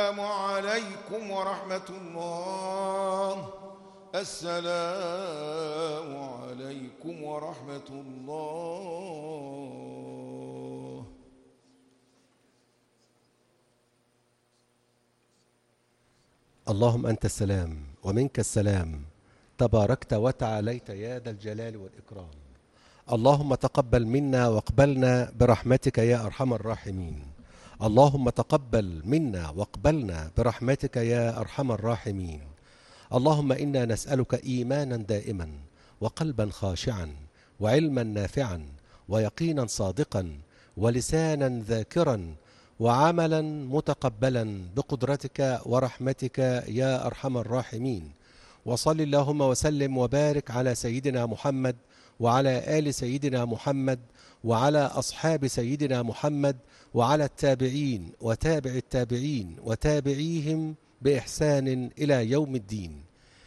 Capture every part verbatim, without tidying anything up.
السلام عليكم ورحمة الله. السلام عليكم ورحمة الله. اللهم أنت السلام ومنك السلام، تباركت وتعاليت يا ذا الجلال والإكرام. اللهم تقبل منا واقبلنا برحمتك يا أرحم الراحمين. اللهم تقبل منا واقبلنا برحمتك يا أرحم الراحمين. اللهم إنا نسألك إيمانا دائما وقلبا خاشعا وعلما نافعا ويقينا صادقا ولسانا ذاكرا وعملا متقبلا بقدرتك ورحمتك يا أرحم الراحمين. وصل اللهم وسلم وبارك على سيدنا محمد وعلى آل سيدنا محمد وعلى أصحاب سيدنا محمد وعلى التابعين وتابع التابعين وتابعيهم بإحسان إلى يوم الدين.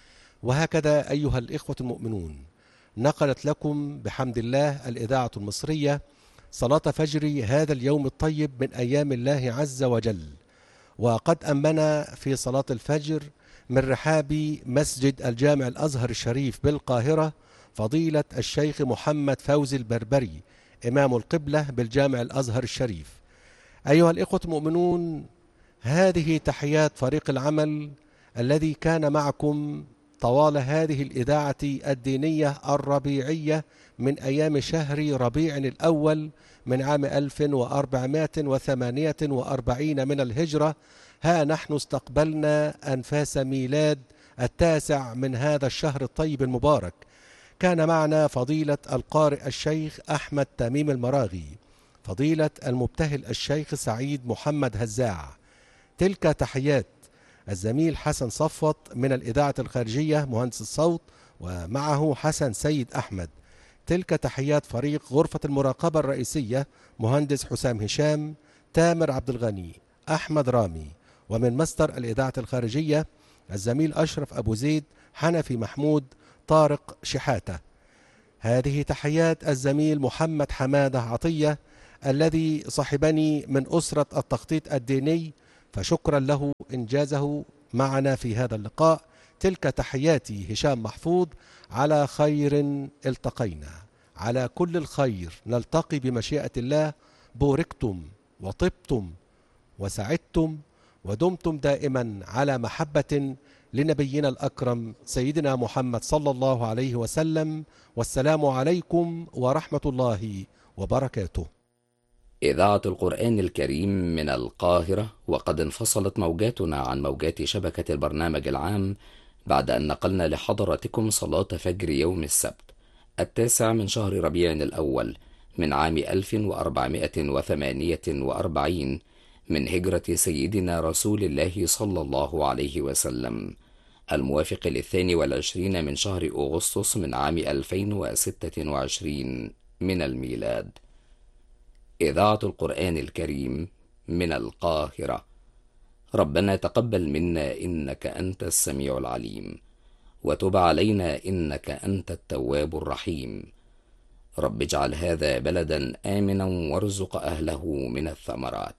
وهكذا أيها الإخوة المؤمنون، نقلت لكم بحمد الله الإذاعة المصرية صلاة فجر هذا اليوم الطيب من أيام الله عز وجل. وقد أمنا في صلاة الفجر من رحاب مسجد الجامع الأزهر الشريف بالقاهرة فضيلة الشيخ محمد فوزي البربري إمام القبلة بالجامع الأزهر الشريف. أيها الإخوة المؤمنون، هذه تحيات فريق العمل الذي كان معكم طوال هذه الإذاعة الدينية الربيعية من أيام شهر ربيع الأول من عام ألف وأربعمائة وثمانية وأربعين من الهجرة. ها نحن استقبلنا أنفاس ميلاد التاسع من هذا الشهر الطيب المبارك. كان معنا فضيلة القارئ الشيخ أحمد تميم المراغي، فضيلة المبتهل الشيخ سعيد محمد هزاع. تلك تحيات الزميل حسن صفوت من الإذاعة الخارجية مهندس الصوت، ومعه حسن سيد أحمد. تلك تحيات فريق غرفة المراقبة الرئيسية مهندس حسام هشام، تامر عبد الغني، أحمد رامي. ومن مصدر الإذاعة الخارجية الزميل أشرف أبو زيد، حنفي محمود، طارق شحاتة. هذه تحيات الزميل محمد حمادة عطية الذي صاحبني من أسرة التخطيط الديني، فشكرا له إنجازه معنا في هذا اللقاء. تلك تحياتي هشام محفوظ. على خير التقينا، على كل الخير نلتقي بمشيئة الله. بوركتم وطبتم وسعدتم ودمتم دائما على محبة لنبينا الأكرم سيدنا محمد صلى الله عليه وسلم. والسلام عليكم ورحمة الله وبركاته. إذاعة القرآن الكريم من القاهرة، وقد انفصلت موجاتنا عن موجات شبكة البرنامج العام بعد أن نقلنا لحضراتكم صلاة فجر يوم السبت التاسع من شهر ربيع الأول من عام ألف وأربعمائة وثمانية وأربعين من هجرة سيدنا رسول الله صلى الله عليه وسلم، الموافق للثاني والعشرين من شهر أغسطس من عام ألفين وستة وعشرين من الميلاد. إذاعة القرآن الكريم من القاهرة. ربنا تقبل منا إنك أنت السميع العليم، وتب علينا إنك أنت التواب الرحيم. رب اجعل هذا بلدا آمنا وارزق أهله من الثمرات.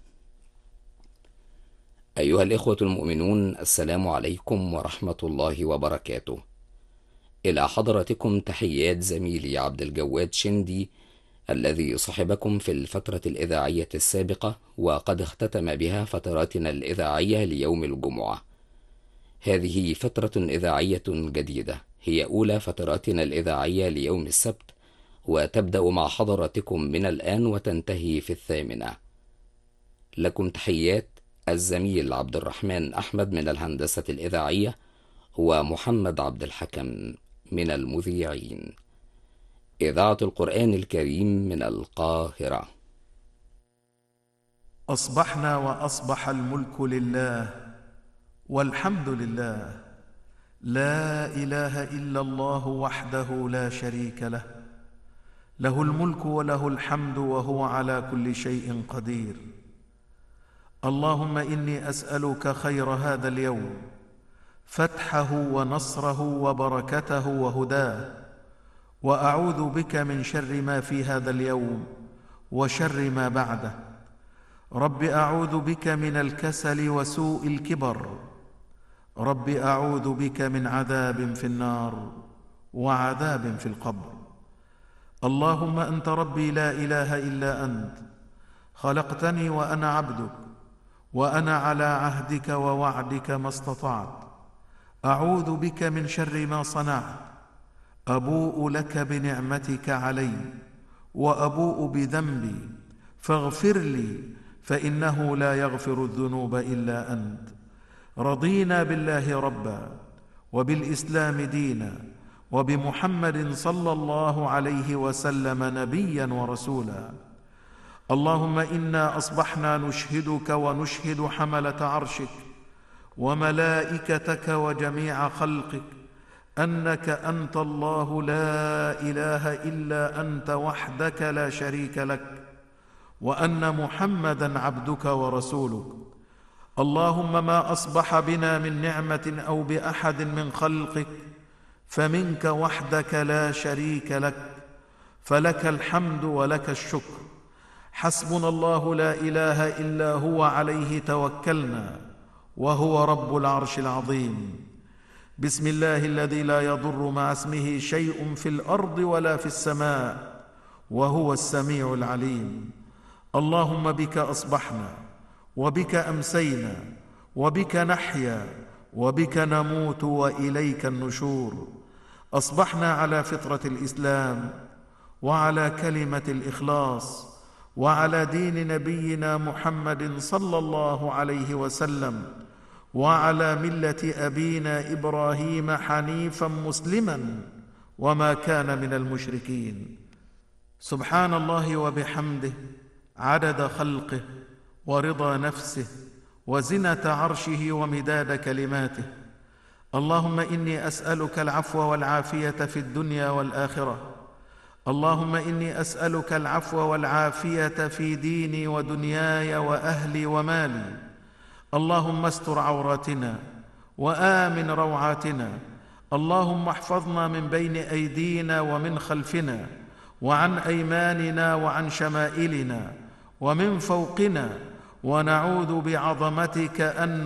أيها الإخوة المؤمنون، السلام عليكم ورحمة الله وبركاته. إلى حضرتكم تحيات زميلي عبد الجواد شندي الذي صحبكم في الفترة الإذاعية السابقة، وقد اختتم بها فتراتنا الإذاعية ليوم الجمعة. هذه فترة إذاعية جديدة، هي أولى فتراتنا الإذاعية ليوم السبت، وتبدأ مع حضراتكم من الآن وتنتهي في الثامنة. لكم تحيات الزميل عبد الرحمن أحمد من الهندسة الإذاعية، ومحمد عبد الحكم من المذيعين. إذاعة القرآن الكريم من القاهرة. أصبحنا وأصبح الملك لله والحمد لله، لا إله إلا الله وحده لا شريك له، له الملك وله الحمد وهو على كل شيء قدير. اللهم إني أسألك خير هذا اليوم، فتحه ونصره وبركته وهداه، وأعوذ بك من شر ما في هذا اليوم وشر ما بعده. رب أعوذ بك من الكسل وسوء الكبر. رب أعوذ بك من عذاب في النار وعذاب في القبر. اللهم أنت ربي لا إله إلا أنت، خلقتني وأنا عبدك، وأنا على عهدك ووعدك ما استطعت. أعوذ بك من شر ما صنعت. أبوء لك بنعمتك علي وأبوء بذنبي فاغفر لي، فإنه لا يغفر الذنوب إلا أنت. رضينا بالله ربا، وبالإسلام دينا، وبمحمد صلى الله عليه وسلم نبيا ورسولا. اللهم إنا أصبحنا نشهدك ونشهد حملة عرشك وملائكتك وجميع خلقك أنك أنت الله لا إله إلا أنت وحدك لا شريك لك، وأن محمدا عبدك ورسولك. اللهم ما أصبح بنا من نعمة أو بأحد من خلقك فمنك وحدك لا شريك لك، فلك الحمد ولك الشكر. حسبنا الله لا إله إلا هو، عليه توكلنا، وهو رب العرش العظيم. بسم الله الذي لا يضر مع اسمه شيء في الأرض ولا في السماء، وهو السميع العليم. اللهم بك أصبحنا، وبك أمسينا، وبك نحيا، وبك نموت، وإليك النشور. أصبحنا على فطرة الإسلام، وعلى كلمة الإخلاص، وعلى دين نبينا محمد صلى الله عليه وسلم، وعلى ملة أبينا إبراهيم حنيفا مسلما وما كان من المشركين. سبحان الله وبحمده عدد خلقه ورضا نفسه وزنة عرشه ومداد كلماته. اللهم إني أسألك العفو والعافية في الدنيا والآخرة. اللهم إني أسألك العفو والعافية في ديني ودنياي وأهلي ومالي. اللهم استر عوراتنا وآمن روعاتنا. اللهم احفظنا من بين أيدينا ومن خلفنا وعن أيماننا وعن شمائلنا ومن فوقنا، ونعوذ بعظمتك أن